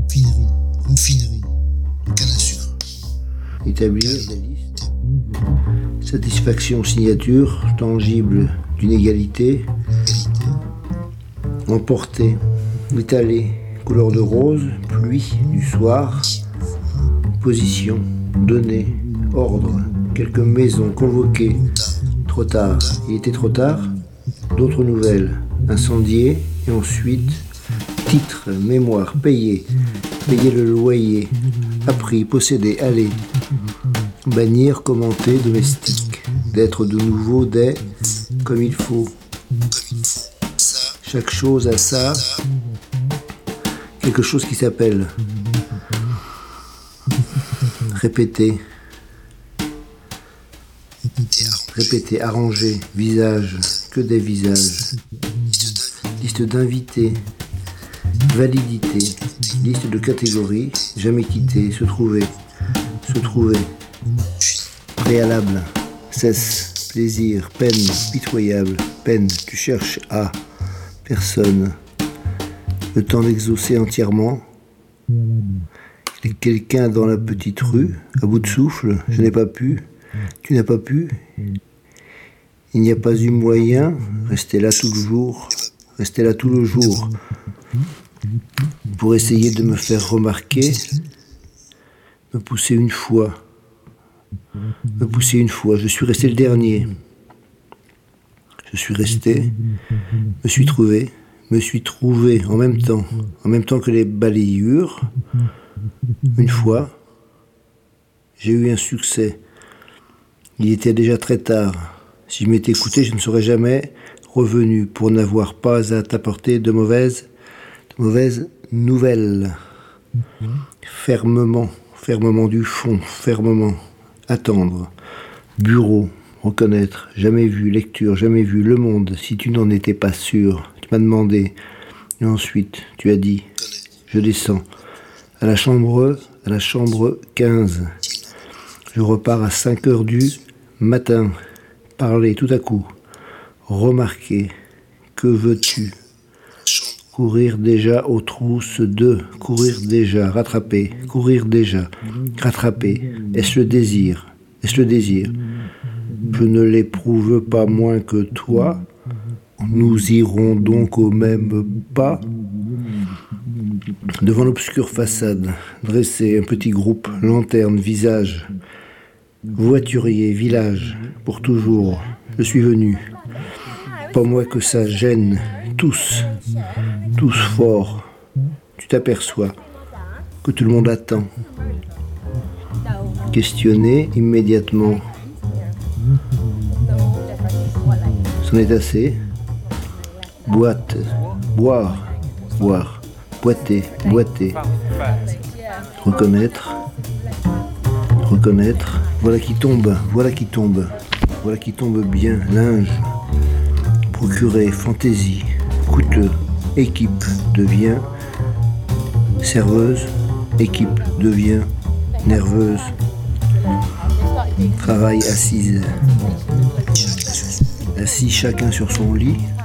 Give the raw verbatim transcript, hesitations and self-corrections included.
Finerie, raffinerie, canne à sucre. Établir la liste. Satisfaction, signature tangible d'une égalité. Emporter, étaler, couleur de rose, pluie du soir. Position, donner, ordre, quelques maisons convoquées. Trop tard, il était trop tard. D'autres nouvelles, incendiées, et ensuite, titre, mémoire, payer, payer le loyer, appris, posséder, aller, bannir, commenter, domestique, d'être de nouveau des, comme il faut. Chaque chose a ça, quelque chose qui s'appelle. Répéter. Répéter, arranger, visage, que des visages. Liste d'invités, validité, liste de catégories, jamais quitter, se trouver, se trouver. Préalable, cesse, plaisir, peine, pitoyable, peine, tu cherches à, personne. Le temps d'exaucer entièrement. Quelqu'un dans la petite rue, à bout de souffle, je n'ai pas pu, tu n'as pas pu. Il n'y a pas eu moyen, rester là tout le jour, rester là tout le jour, pour essayer de me faire remarquer, me pousser une fois, me pousser une fois, je suis resté le dernier. Je suis resté, me suis trouvé, me suis trouvé en même temps, en même temps que les balayures. Une fois, j'ai eu un succès. Il était déjà très tard. Si je m'étais écouté, je ne serais jamais revenu pour n'avoir pas à t'apporter de mauvaises, de mauvaises nouvelles. Fermement, fermement du fond, fermement. Attendre. Bureau, reconnaître, jamais vu, lecture, jamais vu, le monde, si tu n'en étais pas sûr. Tu m'as demandé. Et ensuite, tu as dit, je descends. À la chambre, à la chambre quinze. Je repars à cinq heures du matin. Parler tout à coup. Remarquer. Que veux-tu? Courir déjà aux trousses de. Courir déjà. Rattraper. Courir déjà. Rattraper. Est-ce le désir? Est-ce le désir? Je ne l'éprouve pas moins que toi. Nous irons donc au même pas. Devant l'obscure façade, dressé un petit groupe, lanterne, visage, voiturier, village, pour toujours, je suis venu. Pas moi que ça gêne, tous, tous forts. Tu t'aperçois que tout le monde attend. Questionner immédiatement. C'en est assez. Boîte, boire, boire. Boiter, boiter, reconnaître, reconnaître, voilà qui tombe, voilà qui tombe, voilà qui tombe bien, linge, procurer, fantaisie, coûteux, équipe devient, serveuse, équipe devient, nerveuse, travail assise, assis chacun sur son lit,